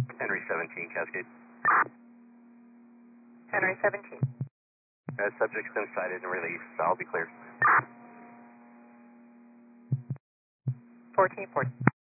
Henry 17, Cascade. Henry 17. Subject's been sighted and released. I'll be clear. 1440.